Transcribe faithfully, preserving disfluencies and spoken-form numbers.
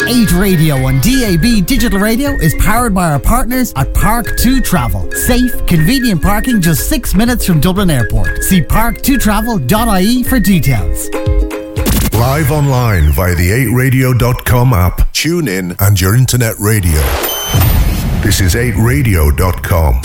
eight Radio on D A B Digital Radio is powered by our partners at Park two Travel. Safe, convenient parking just six minutes from Dublin Airport. See park two travel dot I E for details. Live online via the eight radio dot com app, tune in and your internet radio. This is eight radio dot com.